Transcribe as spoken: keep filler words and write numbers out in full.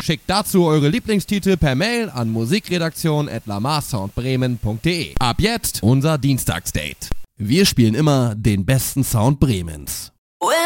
Schickt dazu eure Lieblingstitel per Mail an musikredaktion at lamarsoundbremen punkt de. Ab jetzt unser Dienstagsdate. Wir spielen immer den besten Sound Bremens.